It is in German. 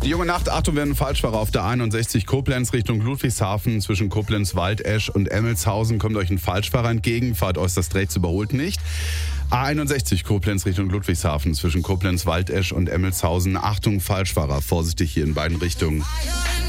Die junge Nacht, Achtung, werden Falschfahrer auf der 61 Koblenz Richtung Ludwigshafen. Zwischen Koblenz, Waldesch und Emmelshausen kommt euch ein Falschfahrer entgegen. Fahrt äußerst rechts, überholt nicht. A61 Koblenz Richtung Ludwigshafen. Zwischen Koblenz, Waldesch und Emmelshausen. Achtung, Falschfahrer. Vorsichtig hier in beiden Richtungen.